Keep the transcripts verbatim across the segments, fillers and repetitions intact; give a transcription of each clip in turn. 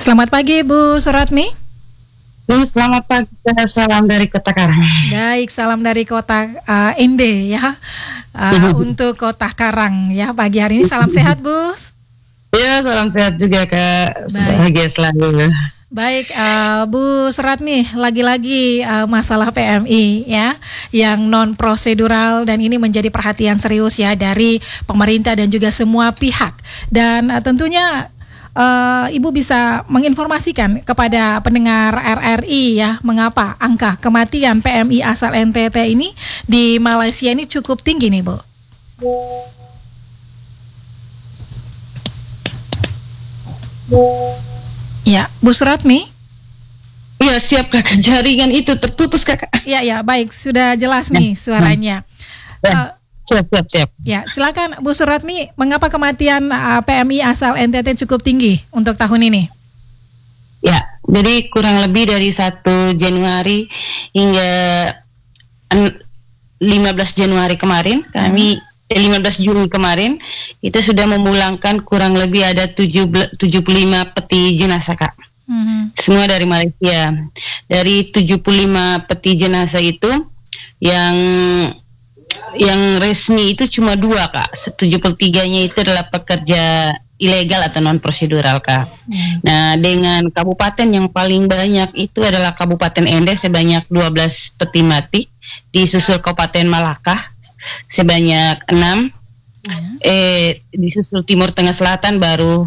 Selamat pagi Bu Suratmi. Bu, selamat pagi, salam dari Kota Karang. Baik, salam dari kota uh, Ende ya, uh, untuk Kota Karang ya pagi hari ini. Salam sehat Bu. Iya, salam sehat juga Kak. Baik. Bahagia selalu. Baik, uh, Bu Suratmi, lagi-lagi uh, masalah P M I ya, yang non prosedural, dan ini menjadi perhatian serius ya dari pemerintah dan juga semua pihak. Dan uh, tentunya Uh, Ibu bisa menginformasikan kepada pendengar R R I ya, mengapa angka kematian P M I asal N T T ini di Malaysia ini cukup tinggi nih Bu? Ya, Bu Suratmi. Iya, siap Kakak, jaringan itu terputus Kakak. Iya, ya, baik, sudah jelas nih suaranya. Uh, Siap, siap, siap. Ya, silakan Bu Suratmi, mengapa kematian uh, P M I asal N T T cukup tinggi untuk tahun ini? Ya, jadi kurang lebih dari satu Januari hingga lima belas Januari kemarin, kami eh, lima belas Juni kemarin, kita sudah memulangkan kurang lebih ada tujuh puluh lima peti jenazah Kak. Mm-hmm. Semua dari Malaysia. Dari tujuh puluh lima peti jenazah itu, yang yang resmi itu cuma dua Kak, tujuh puluh tiga-nya itu adalah pekerja ilegal atau non prosedural Kak. Hmm. Nah, dengan kabupaten yang paling banyak itu adalah Kabupaten Ende sebanyak dua belas peti mati, disusul Kabupaten Malacca sebanyak enam, hmm. eh disusul Timur Tengah Selatan baru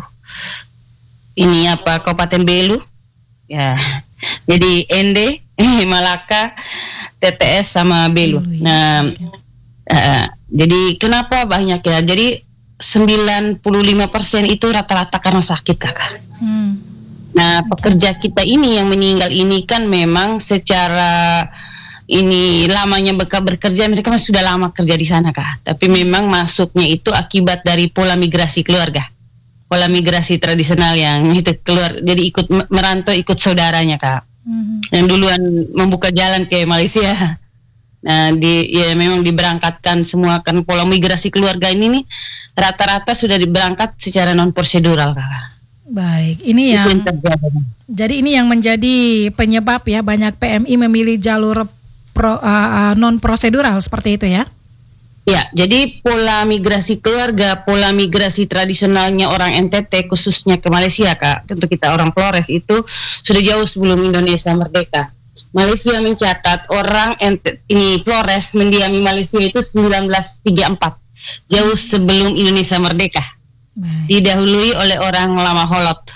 ini apa Kabupaten Belu. Ya. Jadi Ende, Malacca, T T S sama Belu. Belu ya. Nah, Uh, jadi kenapa banyak ya? Jadi sembilan puluh lima persen itu rata-rata karena sakit Kakak. Hmm. Nah, pekerja kita ini yang meninggal ini kan memang secara ini lamanya bekerja bekerja mereka kan sudah lama kerja di sana Kak. Tapi memang masuknya itu akibat dari pola migrasi keluarga. Pola migrasi tradisional yang itu keluar, jadi ikut merantau ikut saudaranya Kak. Hmm. Yang duluan membuka jalan ke Malaysia. Nah, di ya memang diberangkatkan semua kan pola migrasi keluarga ini nih rata-rata sudah diberangkat secara non prosedural Kakak. Baik, ini yang jadi ini yang menjadi penyebab ya banyak P M I memilih jalur pro, uh, uh, non prosedural seperti itu ya. Ya, jadi pola migrasi keluarga, pola migrasi tradisionalnya orang N T T khususnya ke Malaysia Kak, tentu kita orang Flores itu sudah jauh sebelum Indonesia merdeka. Malaysia mencatat orang ini Flores mendiami Malaysia itu seribu sembilan ratus tiga puluh empat, jauh sebelum Indonesia merdeka. Baik. Didahului oleh orang Lama Holot.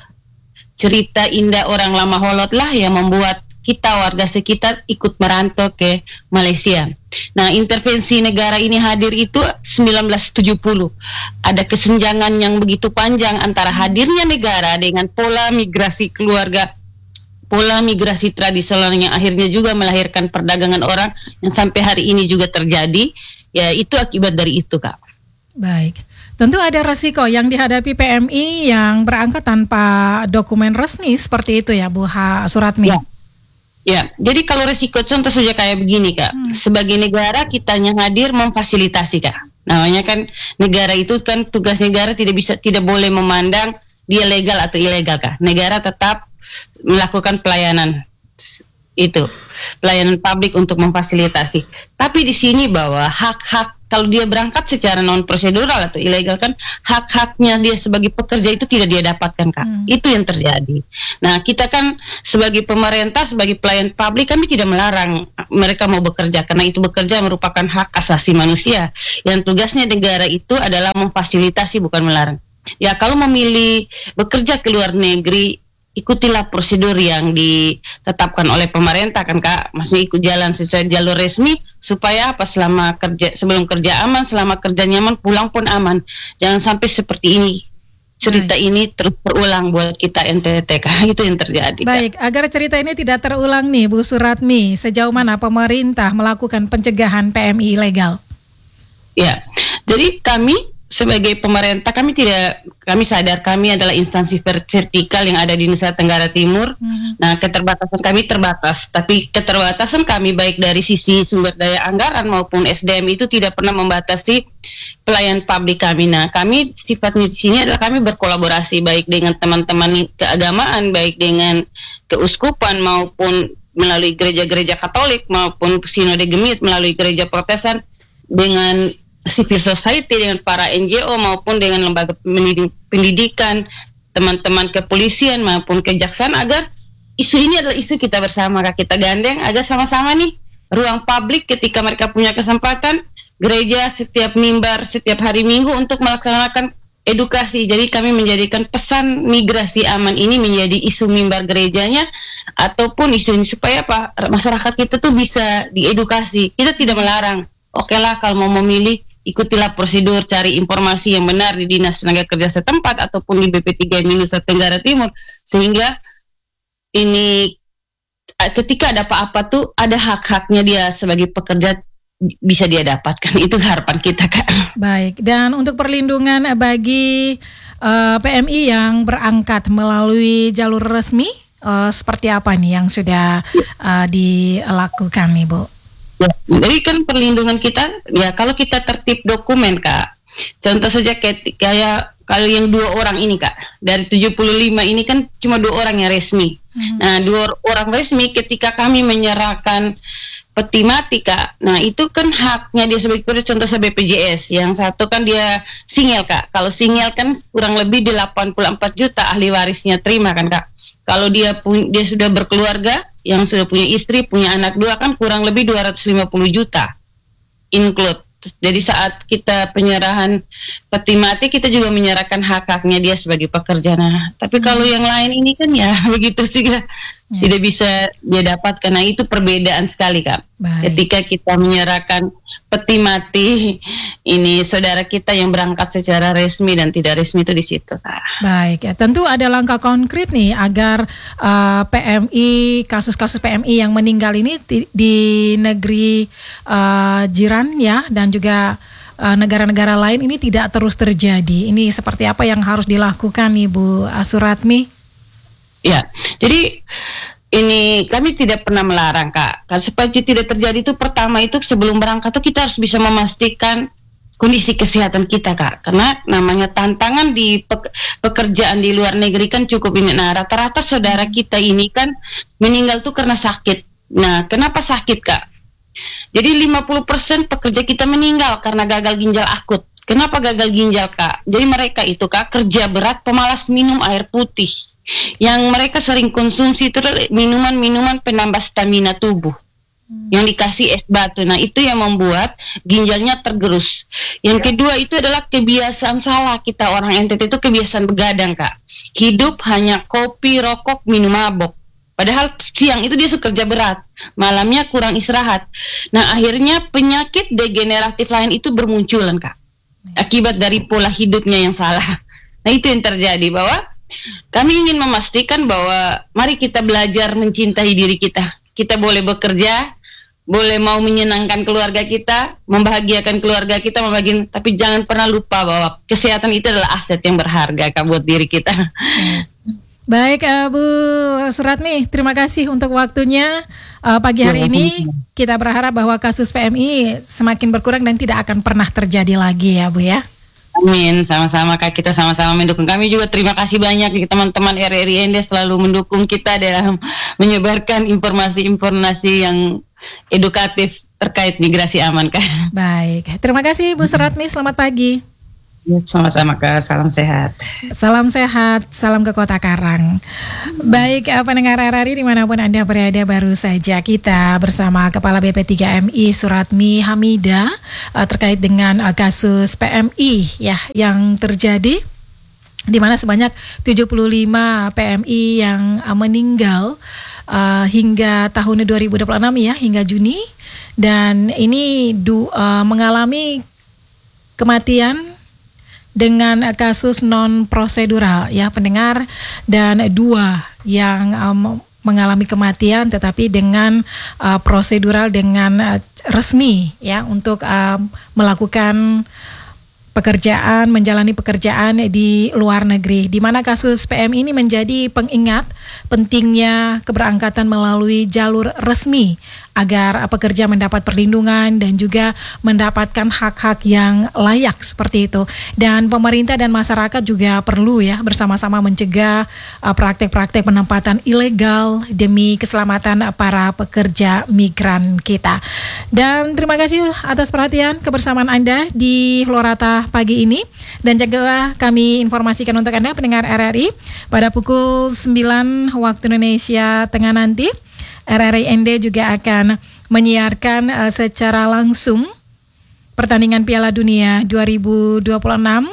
Cerita indah orang Lama Holot lah yang membuat kita warga sekitar ikut merantau ke Malaysia. Nah, intervensi negara ini hadir itu seribu sembilan ratus tujuh puluh. Ada kesenjangan yang begitu panjang antara hadirnya negara dengan pola migrasi keluarga, pola migrasi tradisional yang akhirnya juga melahirkan perdagangan orang yang sampai hari ini juga terjadi. Ya, itu akibat dari itu Kak. Baik, tentu ada resiko yang dihadapi P M I yang berangkat tanpa dokumen resmi seperti itu ya Bu Suratmi. Ya, ya. Jadi kalau resiko contoh saja kayak begini Kak, hmm. sebagai negara kita yang hadir memfasilitasi Kak. Namanya kan negara itu kan tugas negara tidak bisa tidak boleh memandang dia legal atau ilegal Kak. Negara tetap melakukan pelayanan itu, pelayanan publik untuk memfasilitasi. Tapi di sini bahwa hak-hak kalau dia berangkat secara non prosedural atau ilegal kan hak-haknya dia sebagai pekerja itu tidak dia dapatkan Kak. Hmm. Itu yang terjadi. Nah, kita kan sebagai pemerintah, sebagai pelayan publik kami tidak melarang mereka mau bekerja karena itu bekerja merupakan hak asasi manusia. Yang tugasnya negara itu adalah memfasilitasi bukan melarang. Ya, kalau memilih bekerja ke luar negeri, ikutilah prosedur yang ditetapkan oleh pemerintah kan Kak, maksudnya ikut jalan sesuai jalur resmi supaya apa selama kerja sebelum kerja aman, selama kerja nyaman, pulang pun aman. Jangan sampai seperti ini cerita Baik. ini terus berulang buat kita N T T Kak. Itu yang terjadi Kak. Baik, agar cerita ini tidak terulang nih Bu Suratmi, sejauh mana pemerintah melakukan pencegahan P M I ilegal? Ya, jadi kami sebagai pemerintah kami tidak, kami sadar kami adalah instansi vertikal yang ada di Nusa Tenggara Timur. Mm-hmm. Nah, keterbatasan kami terbatas, tapi keterbatasan kami baik dari sisi sumber daya anggaran maupun S D M itu tidak pernah membatasi pelayan publik kami. Nah, kami sifatnya di sini adalah kami berkolaborasi baik dengan teman-teman keagamaan, baik dengan keuskupan maupun melalui gereja-gereja Katolik maupun Sinode Gemit melalui gereja Protestan, dengan civil society, dengan para N G O maupun dengan lembaga pendidikan, teman-teman kepolisian maupun kejaksaan, agar isu ini adalah isu kita bersama, kita gandeng agar sama-sama nih ruang publik ketika mereka punya kesempatan, gereja setiap mimbar setiap hari Minggu untuk melaksanakan edukasi. Jadi kami menjadikan pesan migrasi aman ini menjadi isu mimbar gerejanya ataupun isu ini supaya apa, masyarakat kita tuh bisa diedukasi. Kita tidak melarang, oke lah kalau mau memilih ikutilah prosedur, cari informasi yang benar di Dinas Tenaga Kerja setempat ataupun di B P tiga M I Nusa Tenggara Timur, sehingga ini ketika ada apa-apa tuh ada hak-haknya dia sebagai pekerja bisa dia dapatkan. Itu harapan kita, Kak. Baik, dan untuk perlindungan bagi uh, P M I yang berangkat melalui jalur resmi, uh, seperti apa nih yang sudah uh, dilakukan nih, Bu? Ya, jadi kan perlindungan kita, ya kalau kita tertib dokumen, Kak. Contoh saja kayak, kayak kalau yang dua orang ini, Kak, dari tujuh puluh lima ini kan cuma dua orang yang resmi. Hmm. Nah, dua orang resmi ketika kami menyerahkan peti mati, Kak. Nah, itu kan haknya dia sebagai pekerja, contoh saya B P J S. Yang satu kan dia singel, Kak. Kalau singel kan kurang lebih delapan puluh empat juta ahli warisnya terima kan, Kak. Kalau dia pun dia sudah berkeluarga, yang sudah punya istri, punya anak dua kan kurang lebih dua ratus lima puluh juta include. Jadi saat kita penyerahan peti mati, kita juga menyerahkan hak-haknya dia sebagai pekerja. Nah, tapi kalau yang lain ini kan ya begitu sih, Kak. Ya. Tidak bisa dia dapatkan. Nah, itu perbedaan sekali, Kak. Baik. Ketika kita menyerahkan peti mati, ini saudara kita yang berangkat secara resmi dan tidak resmi itu di situ, Kak. Baik, ya. Tentu ada langkah konkret nih agar uh, P M I, kasus-kasus P M I yang meninggal ini di, di negeri uh, jiran ya, dan juga uh, negara-negara lain ini tidak terus terjadi. Ini seperti apa yang harus dilakukan nih, Bu Suratmi? Ya, jadi ini kami tidak pernah melarang, Kak. Karena supaya tidak terjadi itu, pertama itu sebelum berangkat tuh kita harus bisa memastikan kondisi kesehatan kita, Kak. Karena namanya tantangan di pe- pekerjaan di luar negeri kan cukup ini. Nah, rata-rata saudara kita ini kan meninggal tuh karena sakit. Nah, kenapa sakit, Kak? Jadi lima puluh persen pekerja kita meninggal karena gagal ginjal akut. Kenapa gagal ginjal, Kak? Jadi mereka itu, Kak, kerja berat, pemalas minum air putih. Yang mereka sering konsumsi itu minuman-minuman penambah stamina tubuh, hmm. yang dikasih es batu. Nah, itu yang membuat ginjalnya tergerus. Yang ya. Kedua itu adalah kebiasaan salah kita orang N T T, itu kebiasaan begadang, Kak. Hidup hanya kopi, rokok, minum mabok. Padahal siang itu dia kerja berat, malamnya kurang istirahat. Nah, akhirnya penyakit degeneratif lain itu bermunculan, Kak, akibat dari pola hidupnya yang salah. Nah, itu yang terjadi, bahwa kami ingin memastikan bahwa mari kita belajar mencintai diri kita. Kita boleh bekerja, boleh mau menyenangkan keluarga kita, membahagiakan keluarga kita, membagian, tapi jangan pernah lupa bahwa kesehatan itu adalah aset yang berharga, Kak, buat diri kita. Baik, uh, Bu Suratmi, terima kasih untuk waktunya uh, pagi hari ya, ini. Kita berharap bahwa kasus P M I semakin berkurang dan tidak akan pernah terjadi lagi ya, Bu ya. Amin, sama-sama, Kak, kita sama-sama mendukung. Kami juga terima kasih banyak ke teman-teman R R I N D selalu mendukung kita dalam menyebarkan informasi-informasi yang edukatif terkait migrasi aman, Kak. Baik, terima kasih Bu Suratmi, selamat pagi. Sama-sama, Kak, salam sehat. Salam sehat, salam ke Kota Karang. Baik, pendengar R R I dimanapun Anda berada, baru saja kita bersama Kepala B P tiga M I Suratmi Hamidah uh, terkait dengan uh, kasus P M I ya yang terjadi, di mana sebanyak tujuh puluh lima P M I yang uh, meninggal uh, hingga tahun dua ribu dua puluh enam ya, hingga Juni, dan ini du, uh, mengalami kematian dengan kasus non prosedural ya pendengar, dan dua yang um, mengalami kematian tetapi dengan uh, prosedural, dengan uh, resmi ya untuk um, melakukan pekerjaan, menjalani pekerjaan di luar negeri, di mana kasus P M I ini menjadi pengingat pentingnya keberangkatan melalui jalur resmi agar pekerja mendapat perlindungan dan juga mendapatkan hak-hak yang layak seperti itu. Dan pemerintah dan masyarakat juga perlu ya bersama-sama mencegah uh, praktek-praktek penempatan ilegal demi keselamatan para pekerja migran kita. Dan terima kasih atas perhatian kebersamaan Anda di Lorata pagi ini. Dan juga kami informasikan untuk Anda pendengar R R I pada pukul sembilan waktu Indonesia Tengah nanti R R I N D juga akan menyiarkan uh, secara langsung pertandingan Piala Dunia dua ribu dua puluh enam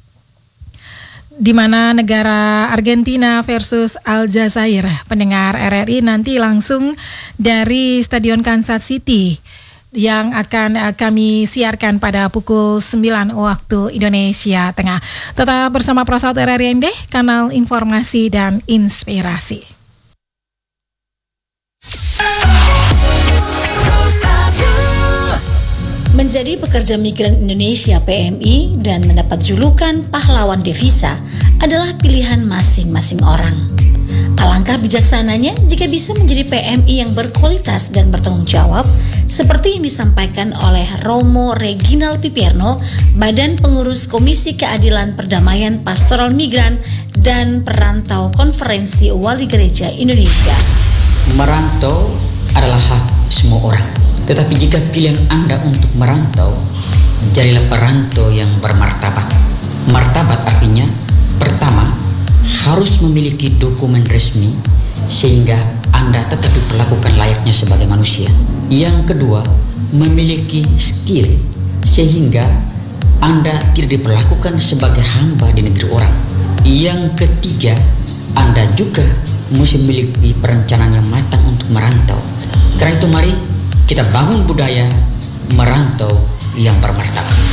di mana negara Argentina versus Aljazair. Pendengar R R I nanti langsung dari Stadion Kansas City yang akan uh, kami siarkan pada pukul sembilan waktu Indonesia Tengah. Tetap bersama Prasat R R I N D, kanal informasi dan inspirasi. Menjadi pekerja migran Indonesia P M I dan mendapat julukan pahlawan devisa adalah pilihan masing-masing orang. Alangkah bijaksananya jika bisa menjadi P M I yang berkualitas dan bertanggung jawab seperti yang disampaikan oleh Romo Reginald Pipierno, Badan Pengurus Komisi Keadilan Perdamaian Pastoral Migran dan Perantau Konferensi Wali Gereja Indonesia. Merantau adalah hak semua orang. Tetapi jika pilihan Anda untuk merantau, jadilah perantau yang bermartabat. Martabat artinya, pertama, harus memiliki dokumen resmi sehingga Anda tetap diperlakukan layaknya sebagai manusia. Yang kedua, memiliki skill sehingga Anda tidak diperlakukan sebagai hamba di negeri orang. Yang ketiga, Anda juga mesti memiliki perencanaan yang matang untuk merantau. Karena itu mari kita bangun budaya merantau yang bermartabat.